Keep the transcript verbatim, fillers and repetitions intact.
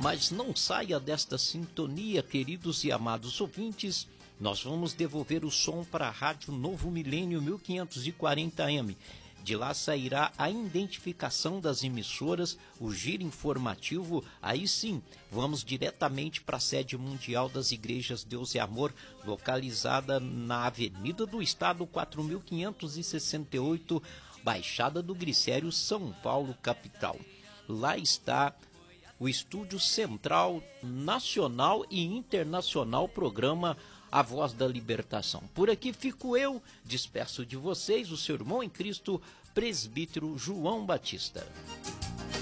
Mas não saia desta sintonia, queridos e amados ouvintes. Nós vamos devolver o som para a Rádio Novo Milênio mil quinhentos e quarenta A M. De lá sairá a identificação das emissoras, o giro informativo. Aí sim, vamos diretamente para a sede mundial das Igrejas Deus e Amor, localizada na Avenida do Estado quatro mil quinhentos e sessenta e oito, Baixada do Glicério, São Paulo, capital. Lá está o estúdio central, nacional e internacional, programa A Voz da Libertação. Por aqui fico eu, despeço de vocês, o seu irmão em Cristo, presbítero João Batista.